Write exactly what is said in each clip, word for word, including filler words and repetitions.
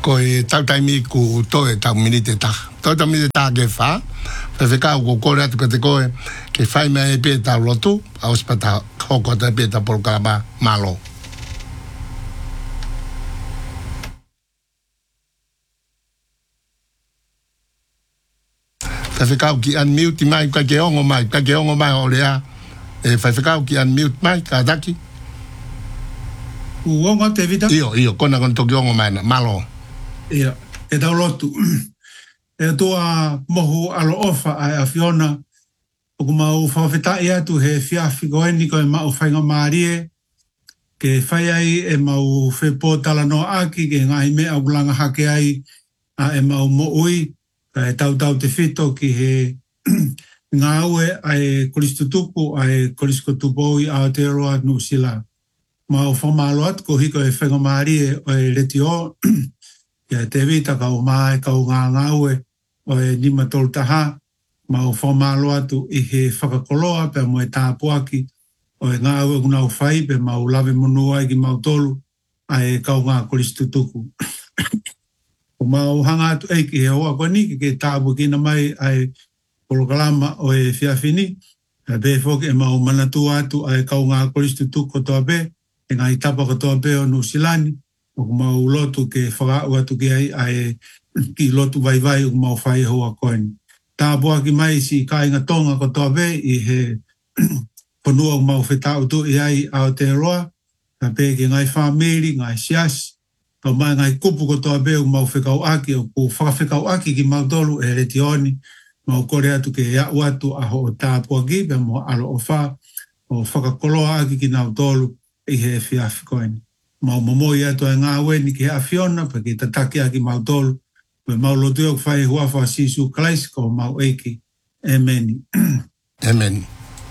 ko e tau taimi ku to e tau minite ta. To tau minite ta ke fa. Pe fika ko ko atu ko te ko ke fai me e pe ta lotu, a ospata ko ko te pe ta por kalama malo. Pe fika ki unmute mai ka ke ongo mai, ka ke ongo mai o lea. E fai fika ki unmute mai ka daki. Uongo te vita? Io, io, kona kon toki ongo mai na, malo. Ia, e tau lotu. E toa mohu alo ofa ai a Fiona, o ku mau whawhetai atu he whiawhi goeni ko e mau whainga maarie, ke whai ai e mau whepo tala no aki, ke ngahi mea ulanga hake ai, a e mau mo ui, ka e tau tau te whito ki he ngā ue ai koristutupu, ai koriskotupoi a Aotearoa New Zealand. Mau whamalo atu ko hiko e whainga maarie o e reti o, kia te vita ka o mai ka o ngā ngaue o e nima tolu taha, mau whamalo atu i he whakakoloa pe mo e tāpuaki o e ngāue unau whai pe mau lawe monua i ki mau tolu a e ka o ngā koristutuku. O mau hanga atu e ki he hoa koni ki ke tāpu kina mai ai polokalama o e whiawhini, pe whoki e mau manatu atu a e ka o ngā koristutuku toa pe, e ngā itapa katoa pe o Nusilani, o mau lotu ke whakau atu ke ai ai ki lotu vai vai o mau whai hoa koeni. Tā boa ki mai si ka inga tonga katoa pe i he ponua o mau whetau tu i ai Aotearoa, ka pe ki ngai whamiri, ngai sias, ka mai ngai kupu katoa pe o mau whekau aki, o ku whakawhekau aki ki mau tolu e retioni, mau kore atu ke iau atu aho o tā boa ki, pe mo alo o wha, o whakakoloa aki ki nau tolu, i he whiawhi koeni. Mau momoi atu e ngā weni ki hea Fiona, pa ki tataki aki mau tolu, pe mau lotu au whai hua wha sisu klais, ko mau eiki. Ameni. Amen.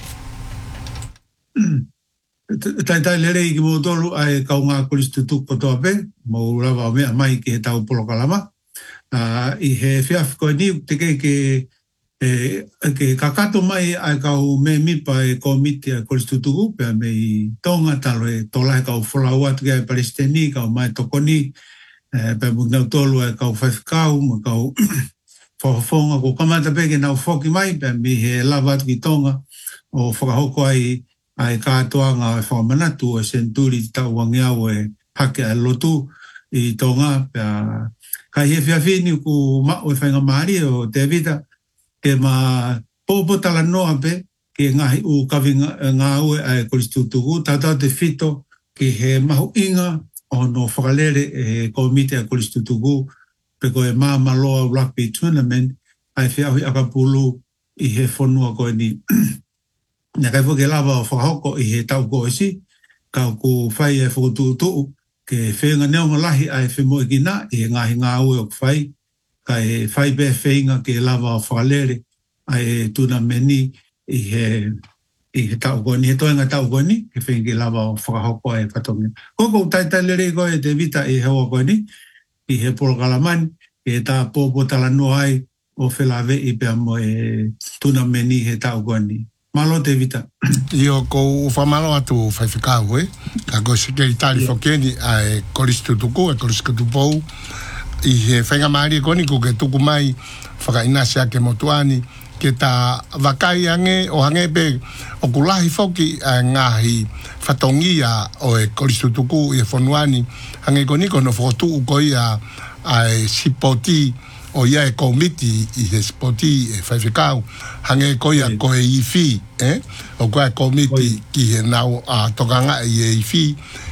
Tai tai lere i ki mau tolu, ai kau ngā koristutuk po toa pe, mau rawa o mea mai ki he tau polokalama. Uh, I he whiawhi koeni, te kei ke E, ke kakato mai ai kau me mipa e komiti a koristutuku, pea me i tonga talo e tolai kau wholau atu kia e Palestini, kau mai tokoni, e, pea mu ngau tolu e kau whaiwhikau, mu kau whawhawhonga ko kamata peke nau whoki mai, pea mi he lava atu ki tonga, o whakahoko ai ai kātoanga e whamanatu e senturi tau wangiau e hake a lotu i tonga, pea kai he whiawhini ku mao e whainga maari o te vita, ke ma popo tala noa pe, ke ngahi u kawinga ngā ue ai koristutuku, tātau te whito ki he mahu inga o no whakalere e komite a koristutuku, pe ko e maa maloa rugby tournament, ai whiahui akapulu i he whonua koe ni. Nā kai whoke lawa o whakahoko i he tau koe si, kau ku whai e whakutuutuu, ke whenga neonga lahi ai whemo i kina, i he ngahi ngā ue o whai, kai whai pe whenga ke lava o whalere ai tuna meni i he, i he tau koni, he toenga tau koni, ke whenga ke lava o whakahoko e patongi. Koko taitai lere koe te vita i hewa koni, i he polokalamani, ke tā pōpo tala no ai o whelawe i pia mo e tuna meni he tau koni. Malo te vita. Io ko whamalo atu whaiwhikau e, ka ko sikeri tari whokeni ai koristutuku, ai koriskutupou, i he whainga maari e koni ko ke tuku mai whakainasi ake motuani ke ta wakai ange o hange pe o kulahi whoki a ngahi whatongia o e koristutuku i e whonuani hange koni ko no whotu uko ia a sipoti o ia e komiti i he sipoti e whaiwhikau hange ko ia ko e iwi eh? O ko e komiti ki he nau a tokanga i e iwi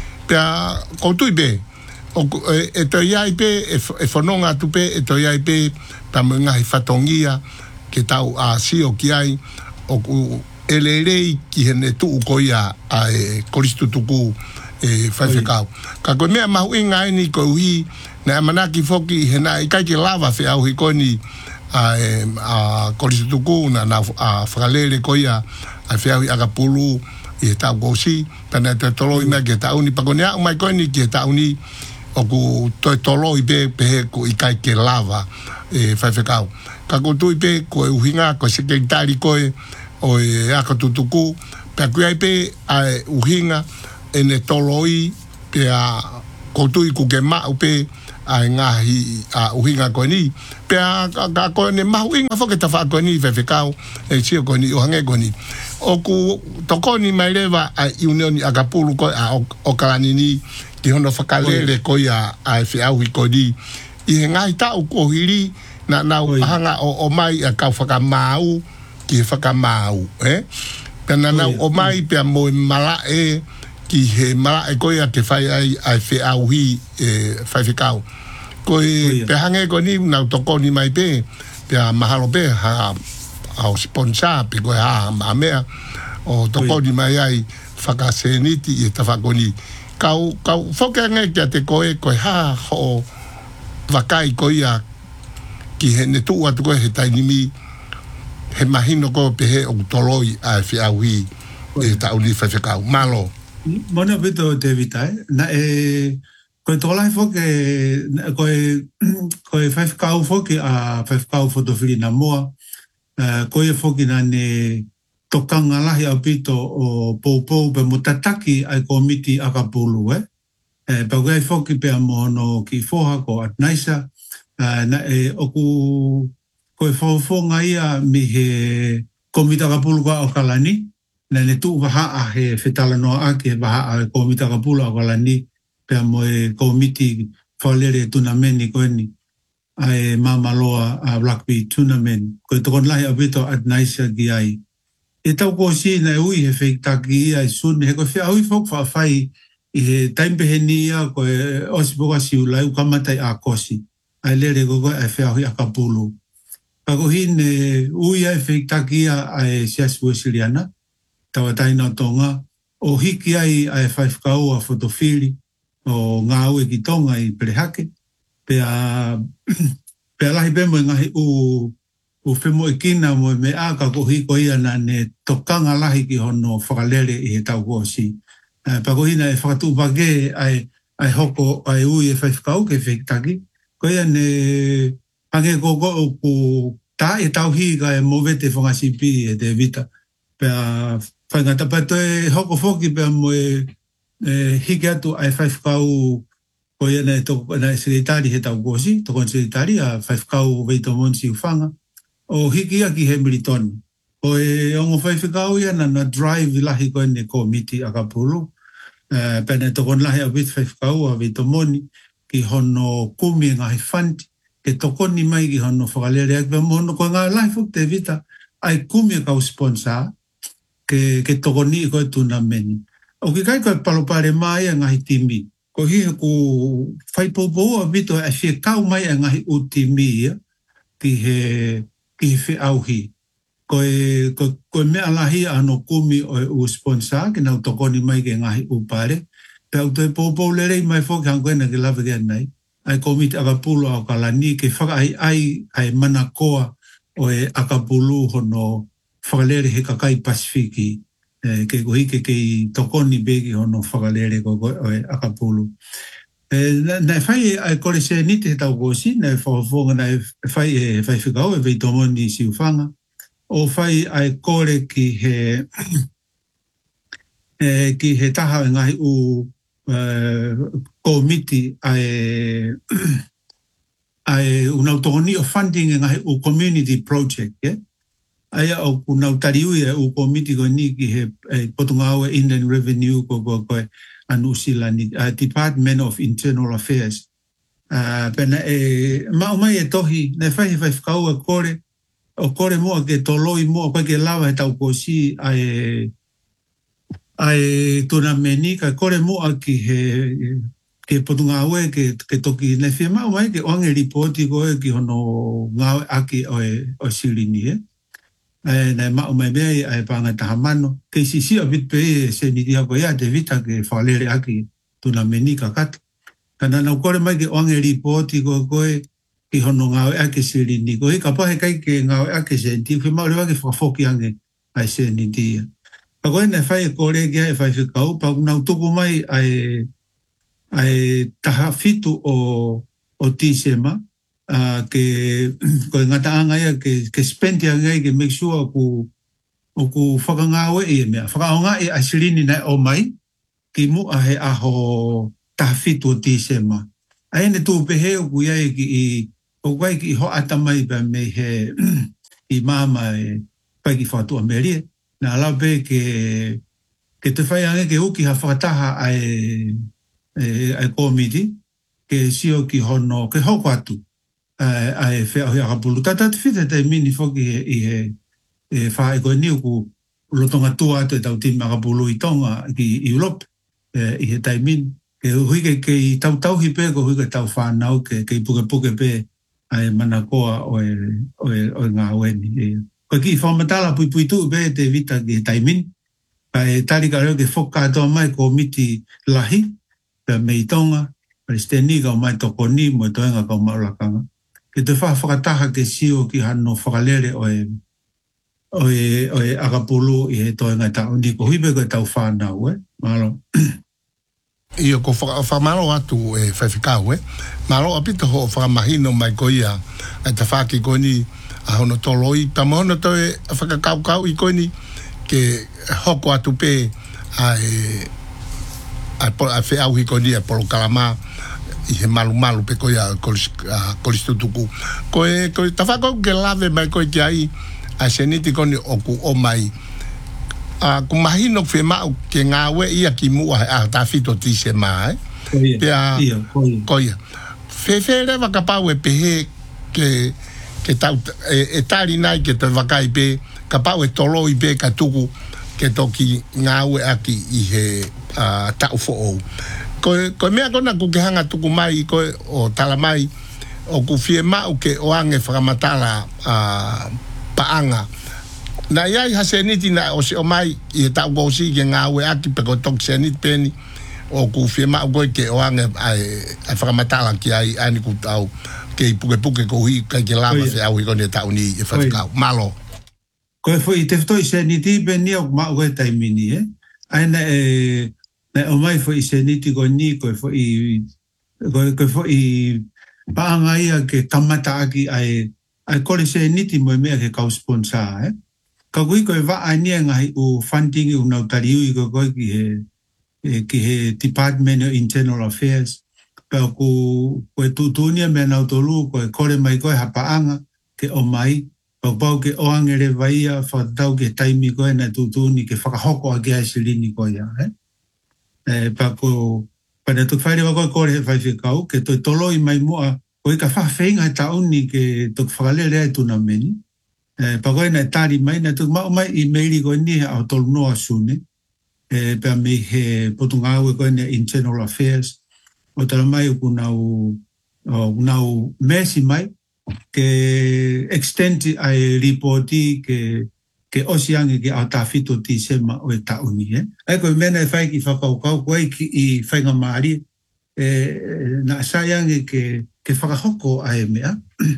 pia koutu i be o e to ia pe e fononga tu pe e to ia pe tamunga hi fatongia ke tau a si o ki ai o elere ki hene tu ko ia a e koristutuku e whaiwhikau. Ka koe mea mahu inga ni ko hui na manaki foki hena i kai ke lava whi au hi koni a, a koristutuku na na a whakalere ko ia a whi au i akapulu i tau kosi pena te tolo ina ke tau ni pakonea umai koni ke tau ni o ku toi tolo i pe pe ko i kai ke lava e whaiwhikau. Ka ko tui pe ko e uhinga ko sekretari ko e o e akatutuku pe a kuai pe a uhinga e ne tolo i pe a kotui ku ke ma upe ai ngahi a uhinga ko ni pe a ka ko ne ma uhinga fo ke ta fa ko ni fe fe kau e chi ko ni o hange ko ni o ku to ko ni mai leva a union Akapulu ko a o kalani ni ki hono fakalele ko ya a fe au ko di i ngai ta o ko hiri na na hanga o o mai a ka fa ka mau ki fa ka mau eh kana na o mai pe mo mala e ki he mala e ko ya ke fai ai a fe au hi e fa fe kau ko pe hange ko ni na to ko ni mai pe pe mahalo pe ha au sponsor pe ko ha ma me o to ko ni mai ai fa ka seniti e ta fa ko ni kau kau fo ke nge ke te ko e ko ha ho va kai ko ya ki he ne tu atu ko he tai ni mi he mahino ko pe he o toloi a fe au hi e ta uni fa fe kau malo Mona bito te vitai na e ko to lai fo ke ko ko five kau fo ke a five kau fo to fili na moa ko e fo ke na ne tokanga lahi a pito o popo pe mutataki ai komiti Akapulu eh e pa ko e fo ke pe mo no ki foha ko at naisa na e oku ko e fo fo ngai a mi he komiti Akapulu ko o kalani na ne tu waha a he whetala noa a ke waha a komiti Akapulu a kalani pia mo e komiti whalere tunameni koe ni a e mamaloa a rugby tournament koe tokon lahi a pito at naisa ki ai. E tau ko si na e ui he wheiktaki ia i sun he koe whia ui fok whawhai i he taimpe he ni ia koe osipoka si ulai ukamatai a kosi a lere ko koe a whia hui Akapulu. Kako hine ui a e wheiktaki ia a e siasu Siliana tawa taina tonga o hiki ai ai five kau a fotofili o ngā ue ki tonga i Perehake pea pea lahi pe mo ngahi u u whemo e kina mo me a ka ko hiko ia na ne tokanga lahi ki hono whakalere i he tau kuosi pa ko hina e whakatu pake ai ai hoko ai ui e five kau ke whektaki ko ia ne pange koko o ku ta e tau hi ka e movete whangasipi e te vita pea whaingata pato e hoko foki pea mo e hiki atu ai five kau ko ia na e toko na e sekretari he tau kosi, toko na sekretari a five kau veito monsi ufanga o hiki ia ki he militoni. O e ongo five kau ia na na drive lahi koe ne komiti Akapulu pea na toko na lahi a with five kau a veito moni ki hono kumi ngahi fanti ke toko ni mai ki hono whakalere ak pea mono koe ngā lahi fuk te vita ai kumi kau sponsor ke ke toko ni ko tuna meni o ki kai ko palopare mai ngahi timi ko hi ku fai popo a bito a fe kau mai ngahi u timi ki he ki fe au hi ko e ko ko me alahi ano kumi o u sponsor ki na toko ni mai ke ngahi u pare pe au te popo lere mai fo kan ko na ke lava ke nai ai komiti Akapulu a kalani ke fa ai ai ai manakoa o e Akapulu hono whakalere he kakai Pasifiki eh, ke kohi ke kei tokoni begi hono whakalere ko e Akapulu. Eh, na, na whai ai kore se nite he tau kosi, na whawhonga na whai e whai whikau e veitomoni si ufanga, o whai ai kore ki he eh, ki he taha ngahi u uh, komiti ai ai unautoni o funding ngahi u community project, yeah? Aia o kunau tariui e u komiti ko ni ki he e, potunga au e Inland Revenue ko ko ko anu silani uh, Department of Internal Affairs. Uh, pena e mau mai e tohi ne fai fai kau e kore o kore mo ke toloi mo ko ke lava e tau kosi ai ai tuna meni ka kore mo ki he ke potunga au e ke ke toki ne fai mau mai ke onge reporti ko e ki hono ngau aki o e o silini e eh na ma mai be ai panga tahamano ke si si abit pe se ni dia ko ya de vita ke falere aki tu na menika kat kana na kore mai ke onge report ko ko ki hono nga ake se ni ko ka pa kai ke nga ake se ti ke ma le ke fa foki ange ai se ni dia pa ko na fai ko le ke fai se ka pa na tu ko mai ai ai tahafitu o o tisema Uh, ke ko ngata anga ia ke ke spend ia ngai ke make sure ku o ku whakangau e mea whakaonga e asilini nei o mai ki mu a he aho tafitu o tisema. Aene tu pehe o kuia e ki i o kuai ki i ho atamai pa me he i mama e pai ki whatu Amerie. Nā ala pe ke ke te whai ange ke uki ha whakataha ai e, ai komiti ke sio ki hono ke hoko atu ai, ai whea hui akapulu. Tata te white te mini whoki he, i he e whae koe niu ku lotonga tua atu e tau timi akapulu i tonga ki i Europe e, i he taimini. Ke hui ke ke i tau tau hi pe ko hui ke tau whanau ke ke i puke puke pe ai mana koa o e, o e, o e ngā weni. E, ko ki i whamatala pui pui tu pe te vita ki he taimini. Pa e tarika reo ke whokatoa mai ko miti lahi pe me i tonga pa i steni ka o mai toko ni mo e toenga ka o maulakanga. Ke te wha whakataha ke sio ki hano whakalere o e o e, o e akapulu i he toenga tau ni ko hui pe ko e tau whanau e. Malo. Iyo ko whamaro atu e whaiwhikau e. Maro apita ho whakamahino mai ko ia e ta whaki ko ni a hono toloi. Ta mohono to e whakakau kau i ko ni ke hoko atu pe a e a wheau hi ko ni a polo kalama i he malu malu pe ko ia kolistutuku. Ko e ta whakau ke lave mai ko i ki ai a seniti ko ni oku o mai a ku mahino fe mau ke ngā we ia ki mua a ta fito ti se mai pia koia fe fe le va kapau e pehe ke ke tau e, e tari nai ke te vakai pe kapau e tolo i pe ka tuku ke toki ngā we aki i he uh, tau fo o ko ko mea kona ku ke hanga tuku mai ko o tala mai o ku fie mau ke o ange whakamatala uh, paanga na iai ha seniti na o se o mai i e tau gausi ke ngā ue aki pe ko tok seniti peni o ku whiema o koe ke o ange ai whakamatala ki ai ani ku tau ke i puke puke ko hui kai ke lama se au i kone tau ni e whatikau. Malo. Koe fwoi te whtoi seniti peni o ma ue taimini e. Aina e na o mai fwoi seniti ko ni koe fwoi koe fwoi paanga ia ke tamata aki ai ai kore seniti mo e mea ke kau sponsor e. Ka kui koe wa ania ngahi u funding u nau tariu i koe koe ki he, e, ki he Department of Internal Affairs. Pea ku koe tutunia mea nau tolu koe kore mai koe hapaanga ke o mai. Pau pau ke oangere vaia whatau ke taimi koe na tutuni ke whakahoko a kia silini koe ia. Eh? E, pea ko pada tuk whaere wa koe kore he whaiwhikau ke toi toloi mai mua koe ka whawhenga tauni ke tuk whakalere ai tuna meni. Eh, pa koe na tari mai, na tuk mau mai i meiri koe ni au tolu noa sune. Eh, pea me he potungau e koe na Internal Affairs. O tala mai u kunau, o kunau mesi mai, ke extendi ai reporti ke, ke osiangi ke au tawhito ti sema o e tauni. Eh? Ai koe mena e whai ki whakaukau koe ki i whainga maari, eh, na sayangi ke, ke whakahoko ai mea.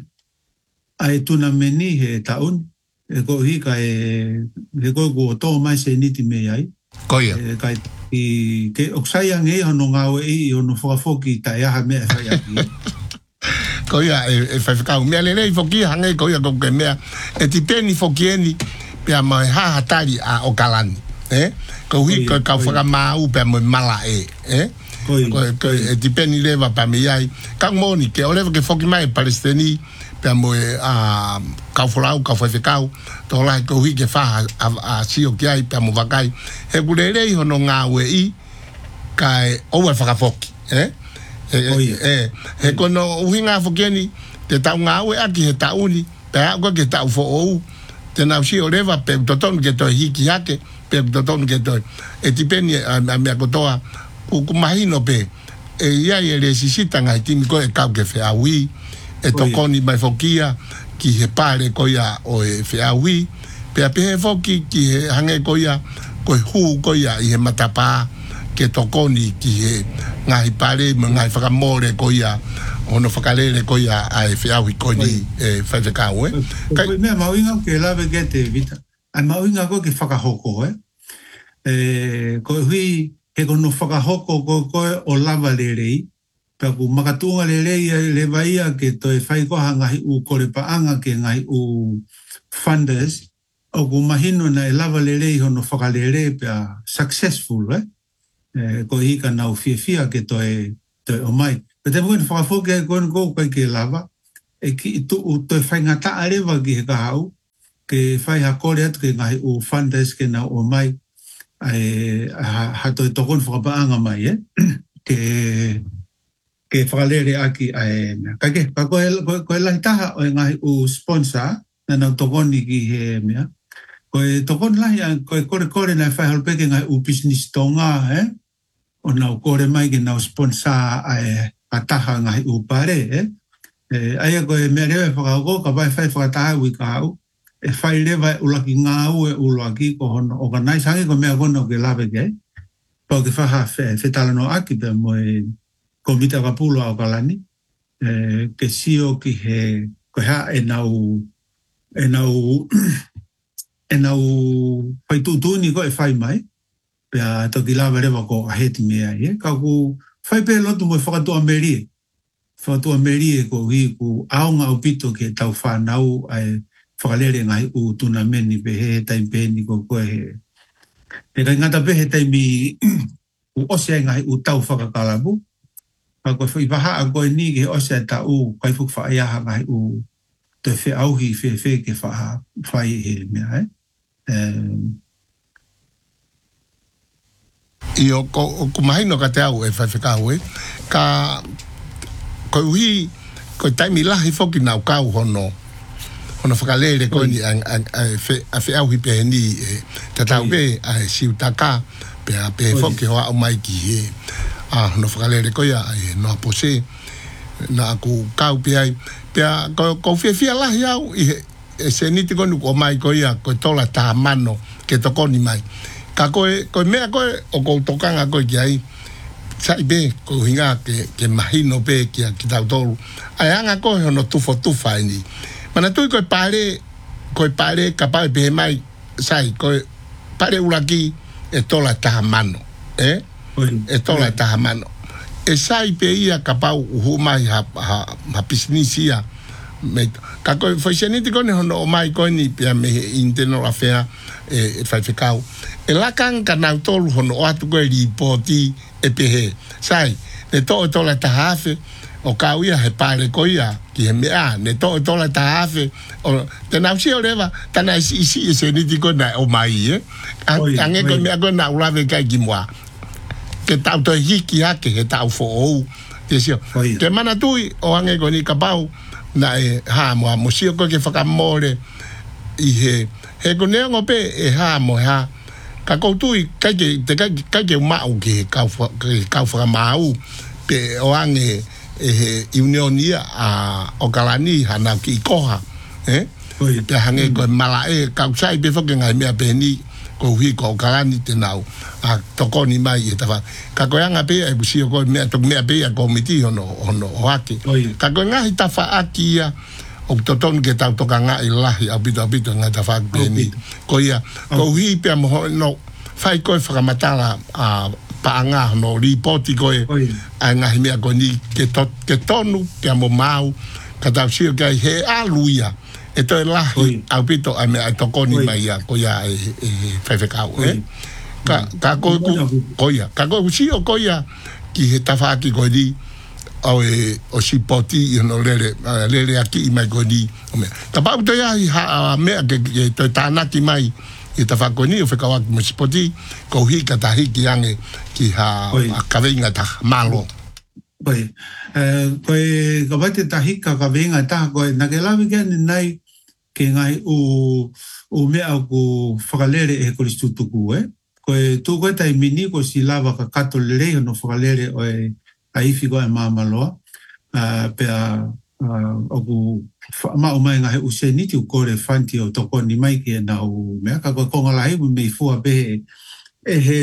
Ai tuna meni he taun e ko hika e le ko ko to mai se niti me ai koia e kai i ke oksaya nge hono ngau e hono fofoki ta ya me fa ya koia e fa ka me le le foki hange koia ko ke me e ti peni fokieni pe mai ha hatari a okalani eh ko hika ka fa ma u pe mo mala e eh ko ko e ti peni leva pa me ai ka moni ke o leva ke foki mai palestini pe mo a kaufulau kaufuekau to la ko wi ke fa a sio ki ai pe mo vakai e gulere i hono nga we i kai o wa fa foki eh eh e kono uhinga fokeni te ta nga we aki he tauni pe a ko ke ta fo o te na si o leva pe toton ke to hiki yake pe toton ke to e tipeni a me akotoa ku mahino pe e ia e le sisita nga timi ko e kau ke fe a wi e tokoni mai fokia ki he pare koia o e whiawi pe a pehe foki ki he hange koia ko hu koia i he matapa ke tokoni ki he ngahi pare me ngahi whakamore koia ono whakalere koia a e whiawi koni e whaikau e koe mea mauinga ke lawe ke te vita ai mauinga ko ke whakahoko e e koe hui he kono whakahoko ko koe o lava lerei pea ku makatunga le leia le vaia ke toi whai koha ngahi u kore paanga ke ngahi u funders o ku mahino na e lava le lei hono whakalere pea successful, eh? e ko i ka nau fia fia ke toi toi o mai. Pe te mwini whakafoke e koe kou kai ke lava, e ki tu u toi whaingata arewa ki he ka hau, ke whai ha kore atu ke ngahi u whandes ke nau o mai, ai ha, ha toi tokon whakapaanga mai, eh? ke ke whakalere aki ai mea. Kai ke, ka koe, koe, koe lahi taha o ngahi u sponsor, na nau tokoni ki he mea. Koe tokon lahi, koe kore kore na whai halpeke ngai u business tonga, eh? O nau kore mai ke nau sponsor ai ataha ngai u pare, eh? E, aia koe mea rewe whakako, ka vai whai whakataha ui ka hau, e whai rewa ulaki ngā u e ulaki ko hono organize ko mea kono ke lawe ke, pau ke whaha whetala no aki pe mo e komita kapulo au kalani, e, ke sio ki he, koe ha e nau, e nau, e nau whaitutuni ko e whai mai, pea toki lawa rewa ko aheti mea e, ka ku whai pe lotu mo e whakatua merie, whakatua merie ko hi ku aonga o pito ke tau whanau ai whakalere ngai u tuna meni pe he taimpeni ko koe he. E kai ngata pe he taimi u osea ngai u tau whakakalabu, ka koe whaipaha a koe ni ke osea ta u kai fuk whaiaha ngai u te whi auhi whi whi ke wha whai he mea, eh? Um, Io ko ko mahino ka te au e whai whikau e, ka ko uhi, ko taimi lahi whoki nau kau hono, hono whakalere ko ni a whi auhi pe ni te tau pe a siu taka, pe a pe whoki hoa o mai ki he, a hono whakalere ko ia e noa pose, na ku kau pe ai, pe a ko whia whia lahi au i e se niti konu ko mai ko ia, ko tola taha mano ke tokoni mai. Ka koe, koe mea koe, o kou tokanga koe ki ai, sai be, ko hinga ke, ke mahino be ki a ki tau tolu. Ai anga koe hono tufo tufa ini. Mana tui koe pare, koe pare, ka pare pe mai, sai, koe pare uraki e tola taha mano, eh? E tola taha mano. E sai pe ia ka pau uhu mai ha, ha, ha pisinisia, me ka koe foi seniti kone hono o mai koe ni pia me internal affair e fai whekau e lakan ka nau tolu hono o atu koe ripoti e pehe sai ne to o tola tahafe o kau ia he pare ko ia ki he mea ne to o tola tahafe o te nau si o rewa tana isi isi e seniti kone o mai eh ange koe mea koe na ulawe kai ki mua ke tau to hiki hake he tau fo ou te sio ke mana tui o ange koe ni kapau na e ha mo mo si ko ke whakamore i he he ko neongo pe e ha mo ha ka koutui kai ke te kai kai ke mau ke ka ka whakamau pe o ange e he unionia a o kalani hana ki koha eh pe hange ko mala e ka sai pe fo ke ngai mea pe ni ko hi ko kalani te nau a tokoni mai e tafa ka ko anga pe e busi ko mea to mea pe a komiti ono ono haki ka ko nga hita fa akia o toton ke tau toka nga ilahi a bito a bito nga tafa pe ni ko ia ko hi pe mo no fai ko fa matala a pa nga no ripoti ko e nga mea ko ni ke to ke tonu ke mo mau ka tau si ke he aluia e to lahi a bito a mea tokoni mai a ko ia e fai fekau eh ka ka ko ko ia ka ko si o ko ia ki he tafa ki ko di o e o si poti i no lele lele aki i mai ko di o me ta pa to ia ha me ke to tana ki mai i tafa ko ni o fe ka wa mo si poti ko hi ka ta hi ki ange ki ha ka venga ta malo oi eh ko ka va te ta hi ka ka venga ta ko na ke la ke nai ke ngai o o me au ko whakalere e koristu tuku eh koe tū koe tai mini ko si lava ka kato le rei no whakalere o e aifi koe mamaloa uh, pea uh, oku mau mai ngahe useniti u kore whanti o toko ni mai ki e nau mea ka koe konga lahi mu mei fua pehe e he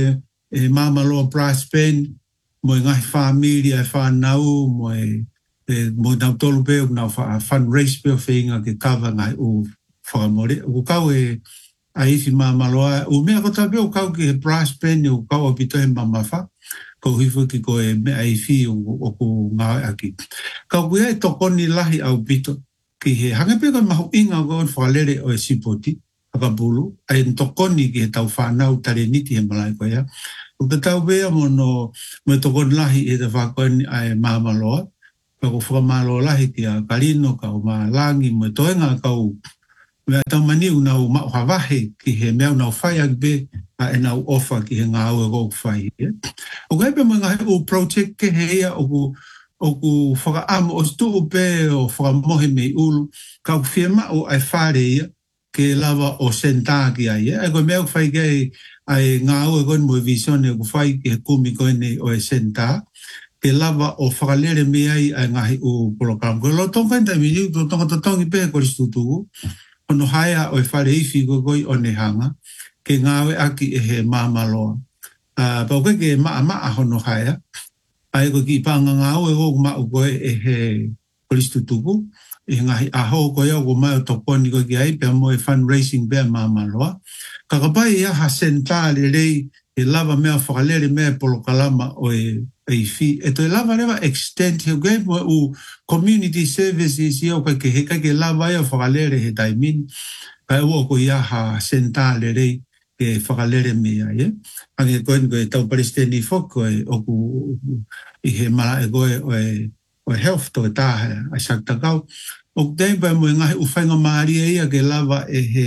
e mamaloa brass band mo e ngahe familia e whanau mo e mo nau tolu peo nau fundraise peo whenga ke kawa ngahe u whakamore u kau e a isi mamaloa o mea ko tabe o kau ki he brass band o kau a pito he mamafa ko hifu ki ko e mea i fi o ko ngā aki kau kuia e tokoni lahi au pito ki he hange pe ko mahu inga ko whalere o e sipoti haka bulu a e tokoni ki he tau whanau tare niti he malai ko ia O te tau bea mo no me tokon lahi e te whakoeni ai mamaloa. Ka ko whakamalo lahi ki a Karino, ka o Malangi, mo toenga ka o mea tau maniu na o mao hawahe ki he mea na o whai agbe a e na o ofa ki he ngā ua kōku whai. O ka epe mo ngahe o project ke heia o ku o ku whakaamo o stu upe o whakamohe mei ulu ka o whiema o ai whare ia ke lava o senta ki ai. E ko mea o whai kei ai ngā ua koen mo e visione o ku whai ki he kumi koene o e senta. Ke lava o whakalere me ai ai ngahi o program. Ko lo tonga inta mini, to tonga tatongi pe ko ristutuku. Ono haia o e whare iwi ko koi o ne hanga. Ke ngawe aki e he mamaloa. Uh, Pau koe ke maa maa hono haia. Ai ko ki panga ngau e o maa koe e he ko ristutuku. E ngahi aho koe au ko mai o toponi koe ki ai pe mo e fundraising pe mamaloa. Kakapai ia ha sentale rei e lava mea whakalere mea polokalama o e e fi e to lava leva extend he game o community services ia o ke he ka ke lava ia whakalere he taimin ka o ko ia ha sentale rei ke whakalere mea ia ange koen koe tau palestini foko e o ku i he mala e koe o e o health to ta a sakta kau o tempo mo ngahi u whainga maria ia ke lava e he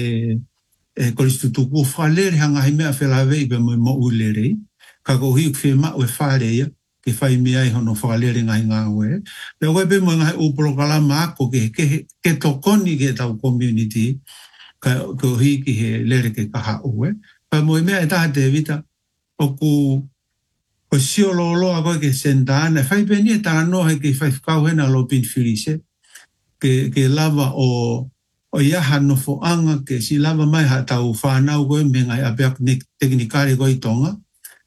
e koristutuku whalere hanga he mea whelawei pe mo mo ulere ka ko hiu whima o e whare ia ke whai mea i hono whakalere ngai ngā ue. Pea koe pe mo ngai o prokalama ako ke, ke, ke tokoni ke tau community ka ko hi ki he lere ke kaha ue. Pea mo i mea e taha te vita o ku o sio lolo a koe ke sentana. Whai pe ni e taha no he ke whai whakau hena lo pin whirise ke, ke lava o o iaha no foanga ke si lava mai ha tau whanau koe me ngai apeak teknikare koe tonga.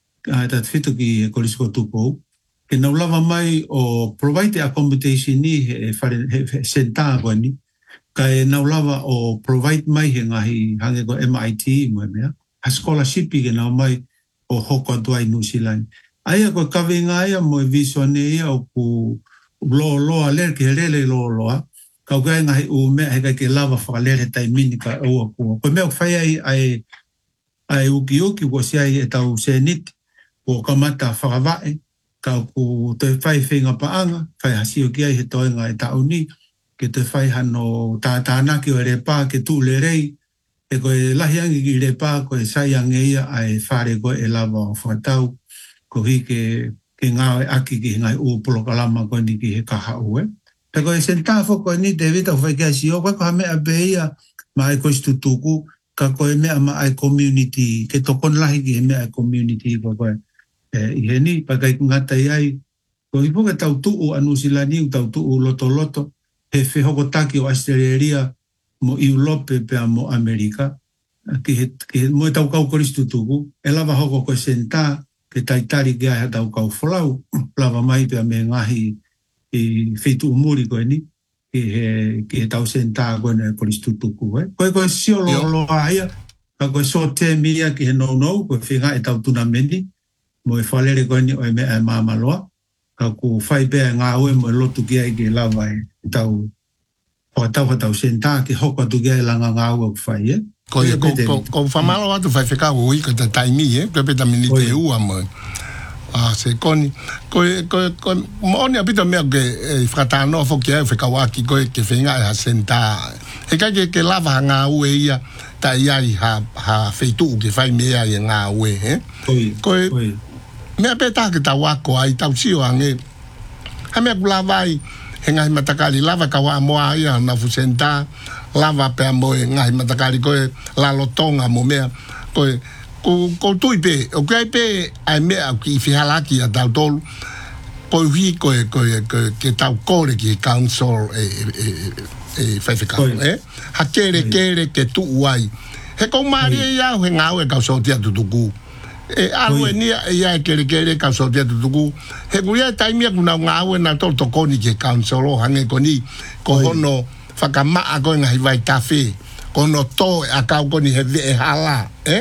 Ta whitu ki korisko tupou. Ke nau lava mai o provide accommodation ni he, he, he senta koe ni. Ka e nau lava o provide mai he ngahi hange ko M I T mo e mea. Ha scholarship ke nau mai o hoko atuai New Zealand. Aia koe kawe ngaia mo e visione ia o ku lo loa ler ke rele lo loa. Kau kai ngahi u mea he kai ke lava whakalere tai mini ka ua kua. Koe mea whai ai ai ai uki uki ko si ai e tau senit o kamata whakawai. Kau ku te whai whenga paanga, whai hasio ki ai he toenga e tau ni, ke te whai hano tātānaki o e repa ke tū le rei, e koe lahiangi ki repa koe saiange ia ai whare koe e lava o whakatau, ko hi ke, ke ngāwe aki ki ngai u polokalama koe ni ki he kaha ue. Pe koe sentā whako ni te vita whai kia si o, koe koe mea beia ma e koe stutuku, ka koe mea ma ai community, ke tokon lahi ki he mea ai community koe koe. Eh, i he ni, pakai ngata iai, ko i puka tau tuu anu silani, tau tuu loto loto, he whehoko taki o Australia, mo Iulope pea mo Amerika, ki he, ki he mo e tau kau koristu tuku, e lava hoko koe senta, ke taitari ki ai ha tau kau wholau, lava mai pea me ngahi i whetu umuri koe ni, ki he, ki he tau senta koe ne koristu tuku, eh. Koe koe sio lo lo aia, ka koe so te mia ki he no no, koe whenga e tau tunameni, mo e whalere koe ni o e mea e mamaloa, ka ku whai pēa ngā ue mo e lotu ki ai ki lawa e tau whakatau hatau senta ki hoka tu ki ai langa ngā ue ku whai, e? Ko e ko whamalo atu whai whekau ui ka ta taimi, e? Koe peta mini te ua mo. Ah, se koni, koe, koe, koe, mo oni apita mea ke e whakatano fo ki ai whekau aki koe ke whenga e ha senta. E kai ke ke lava ngā ue ia, ta iai ha, ha wheitu ke whai mea i ngā ue, e? Koe, koe, mea peta ke tau ako ai tau sio ange. Ha mea kula vai he ngahi matakari lava ka waa moa ia na fusenta lava pea moe ngahi matakari koe lalo tonga mo mea koe ko, ko tui pe o kai pe ai mea ki whihalaki a tau tolu koe hui koe koe koe ke tau kore ki council e e e whaiwhikau e ha kere kere ke tu uai he kou maria iau he ngau e kau sotia tutuku e alu e nia e ia e kere kere council tia tutuku he kuia e taimia kuna ngāwe na tol tokoni ke council o hange koni ko hono whakamaa koe ngahi vai tawhi ko hono tō e a kau koni he ve e hala e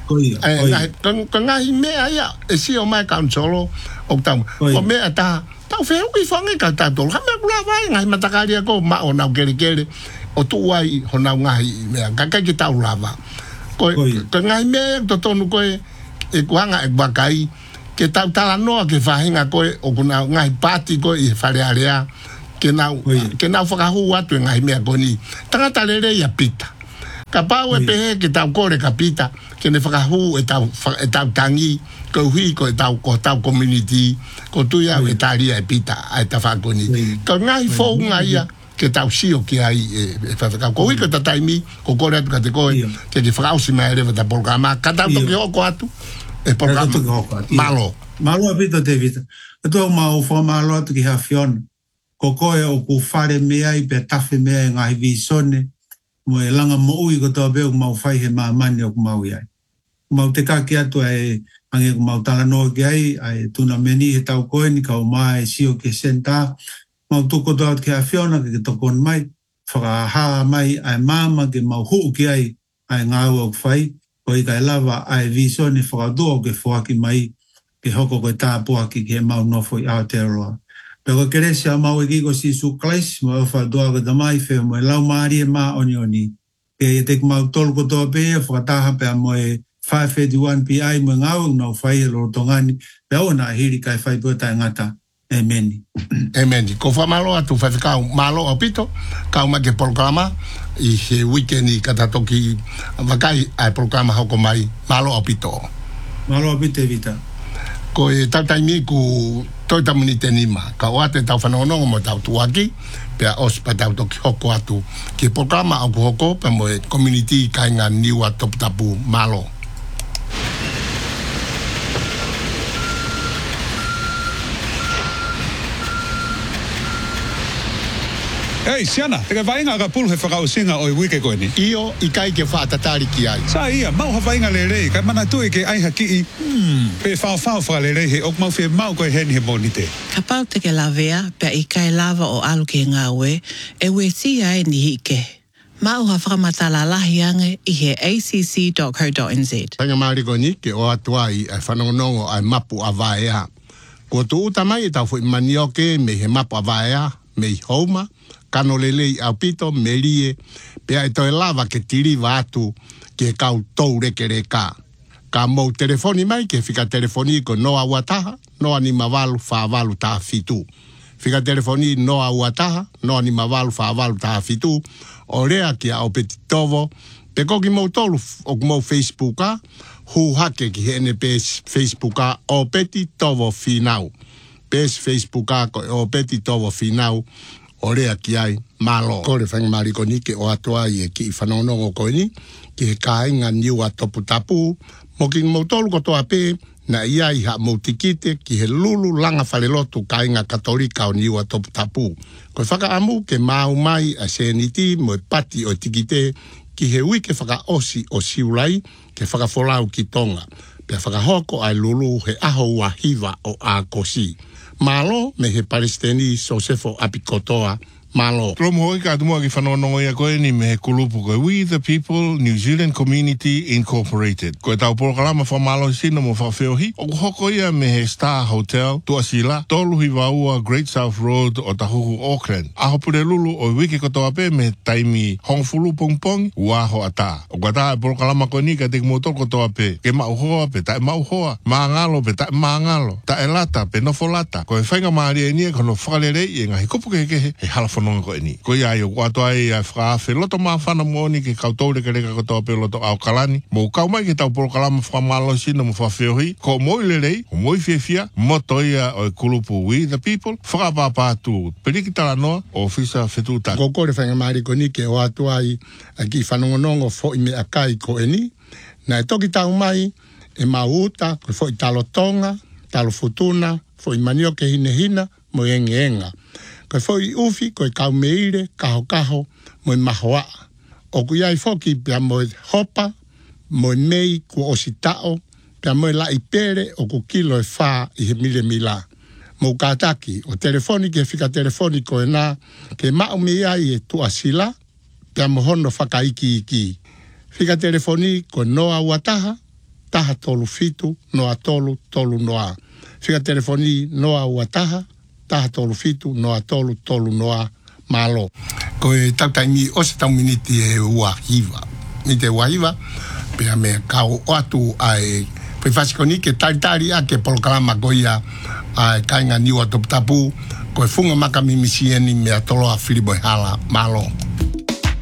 ko ngahi mea ia e si o mai council o o tau o mea ta tau wheo ki whange ka tātolo ha mea kula vai ngahi matakaria ko ma o nau kere kere o tu wai honau ngahi mea kakai ki tau lava ko ngahi mea to tonu koe e kuanga e bakai ke tau tala noa ke whahinga koe o kuna ngai pāti koe i wharearea ke nau ke nau whakahu atu e ngai mea koni tangata lere ia pita ka pau e pehe ke tau kore ka pita ke ne whakahu e tau, e tau tangi ko hui ko e tau ko tau community ko tuia e taria e pita ai ta whakoni ka ngai fōu ngai ia ke tau sio ki ai e whakau ko hui ko ta taimi ko kore atu ka te koe ke te whakausi mai rewa ta programa ka tau toki hoko atu e programa malo malo a pita te vita e tō mau wha malo atu ki ha Fiona ko koe o ku whare mea i pe tawhi mea i ngahi visone mo e langa mo ui ko tō beo mau whai he maa mani o ku mau iai mau te kaki atu ai ange ku mau tala noa ki ai ai tuna meni he tau koe ni ka o maa e sio ke senta mau tuko tō atu ki ha Fiona ke tokon mai whakaha mai ai mama ke mau huu ki ai ai ngāu au whai ko i kai lava ai visone whakadua ke whaki mai ke hoko koe tāpua ki ke mau nofo i Aotearoa. Pero kere se mau e kiko si su klais mo e whakadua ka tamai wheo mo e lau maari e maa oni oni. Ke e tek mau tolu ko toa pēa whakataha pēa mo e five eighty-one P I mo e ngāu ngau whai e loro tongani pēa o nā hiri kai whai pēa tai ngata. Emeni. Emeni. Ko wha malo atu whawhikau malo o pito, kau ma ke programa i he weekend i katatoki wakai ai programa hoko mai malo o pito. Malo o pito e vita. Ko e tautaimi ku toi tamuni te nima. Ka o ate tau whanonongo mo tau tuaki, pea os pa tau toki hoko atu. Ki programa au ku hoko, pa mo e community kai ngā niwa topu tapu malo. Hei, Siana, te kai vainga ka pulu he whakau singa o i wike koe ni. Io, i kai ke whaatatari ki ai. Sa ia, mau ha vainga le rei, kai mana tui ke aiha ki i, hmm, pe whao whao wha le rei he ok mau whi mau koe heni he monite. Ka pau te ke lavea, pe i kai lava o alu ke ngā ue, e ue si ai ni hike. Mau ha whakamatala lahi ange i he a c c dot co dot n z. Tainga maari koe ni, ke o atua i ai whanongonongo ai mapu a vaea. Ko tu uta mai e tau fo i manioke me he mapu a vaea, me i houma, kano lelei au pito, me rie, pea e toi lava ke tiri watu ke kau tau reke reka. Ka mou telefoni mai ke fika telefoni ko noa uataha, noa ni mawalu whaawalu taha fitu. Fika telefoni noa uataha, noa ni mawalu whaawalu taha fitu, o rea ki a opeti tovo, pe koki mou tolu o mou Facebooka, hu hake ki hene pes Facebooka opeti tovo finau. Pes Facebooka ko opeti tovo finau, o rea ki ai malo. Kore whanga mariko ni ke o atoa i e ki i whanonongo koe ni, ki he kāinga niua topu tapu, mo ki mau tolu ko toa pē, na ia i ha mau tikite ki he lulu langa whalelotu kāinga katolika o niua topu tapu. Koe whaka amu ke mau mai a seniti mo e pati o tikite, ki he wike whaka osi o siulai, ke whaka folau ki tonga. Pea whaka hoko ai lulu he aho ua hiva o a kosi. Malo me he palestini Sosefo Apikotoa malo. Promo hoi ka tumua ki whanonongo ia koe ni me he kulupu koe. We the People New Zealand Community Incorporated. Koe tau porokalama whamalo sino mo whawheohi. O hoko ia me he Star Hotel, Tuasila, tolu hi waua Great South Road o Tahuhu Auckland. Aho pure lulu o wiki kotoa pe me taimi hongfulu pongpong uaho ata. O kata e porokalama koe ni ka te kumotor kotoa pe. Ke mauhoa pe tae mauhoa. Maangalo pe tae maangalo. Tae lata pe nofo lata. Koe whainga maari e nia kono whakalere i e ngahi kupu kekehe he halafo nonga koe ni. Koe ai o kua ai a whaafe loto maa whana mooni ke kautou reka reka kotoa pe loto au kalani. Mo kau mai ke tau porokalama whamalo sina mo whawheohi. Ko moi lerei, o moi whiawhia, moto ia o kulupu We the People. Whakapapātu perikitara noa o fisa whetūtaki. Ko kore whainga maari ko ni ke o atua i a ki whanongonongo fo i me akai ko e ni. Na e toki tau mai e mauta, ko fo i talo tonga, talo futuna, fo i manio ke hine hina, mo enge enga. Ko fo i ufi, ko i kau meire, kaho kaho, mo i mahoa. O ku iai foki, pia mo i hopa, mo i mei, ku ositao, pia mo i la i pere, o ku kilo e wha i he mile mila. Mo kātaki, o telefoni ke fika telefoni ko e nā, ke mau me iai e tuasila, pia mo hono whakaiki iki. Fika telefoni ko noa uataha, taha tolu fitu, noa tolu, tolu noa. Fika telefoni noa uataha, taha tolu fitu, noa tolu, tolu noa malo. Ko e tautaingi o se tau miniti e ua hiva. Mite ua hiva, pia me kau atu ai pe fasikoni ke taitari a ke polokalama ko ia a kainga niwa top tapu ko funga maka mimisi ni me atolo a filibo hala malo.